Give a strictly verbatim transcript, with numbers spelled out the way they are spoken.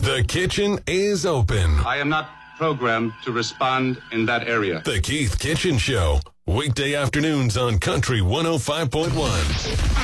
The kitchen is open. I am not programmed to respond in that area. The Keith Kitchen Show. Weekday afternoons on Country one oh five point one.